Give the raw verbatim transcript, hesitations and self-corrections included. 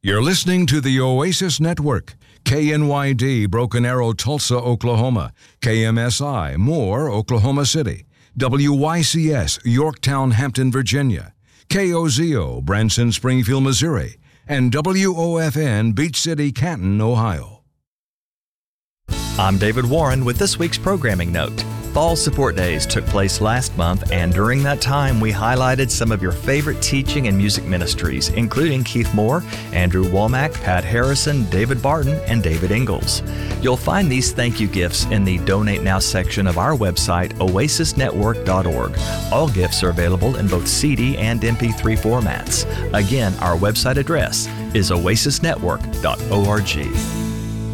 You're listening to the Oasis Network. K N Y D, Broken Arrow, Tulsa, Oklahoma. K M S I, Moore, Oklahoma City. W Y C S, Yorktown, Hampton, Virginia. K O Z O, Branson, Springfield, Missouri. And W O F N, Beach City, Canton, Ohio. I'm David Warren with this week's programming note. Fall Support Days took place last month, and during that time we highlighted some of your favorite teaching and music ministries, including Keith Moore, Andrew Womack, Pat Harrison, David Barton, and David Ingalls. You'll find these thank you gifts in the Donate Now section of our website, oasis network dot org. All gifts are available in both C D and M P three formats. Again, our website address is oasis network dot org.